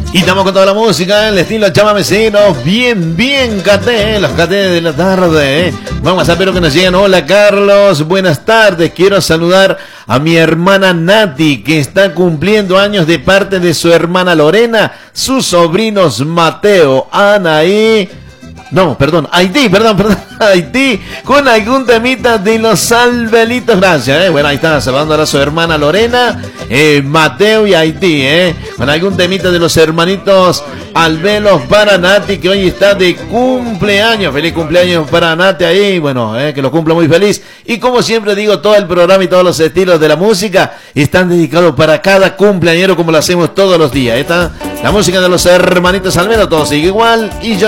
Y estamos con toda la música, el estilo chamamecino, bien, Cate, los Cate de la tarde. Vamos a ver lo que nos llegan. Hola, Carlos, buenas tardes. Quiero saludar a mi hermana Nati, que está cumpliendo años de parte de su hermana Lorena, sus sobrinos Mateo, Anaí. No, perdón, Haití, Haití, con algún temita de los Albelitos, gracias, Bueno, ahí está, saludando a su hermana Lorena, Mateo y Haití, con algún temita de los hermanitos Albelos para Nati, que hoy está de cumpleaños. Feliz cumpleaños para Nati ahí, bueno, que lo cumpla muy feliz. Y como siempre digo, todo el programa y todos los estilos de la música están dedicados para cada cumpleañero, como lo hacemos todos los días. Esta, la música de los hermanitos Albelos, todo sigue igual, y yo